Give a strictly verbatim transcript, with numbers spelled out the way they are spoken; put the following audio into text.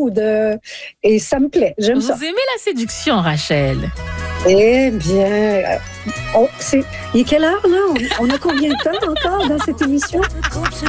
mood. Euh, et ça me plaît, j'aime Vous ça. aimez la séduction, Rachel? Eh bien, euh, on, c'est, il est quelle heure là? On, on a combien de temps encore dans cette émission?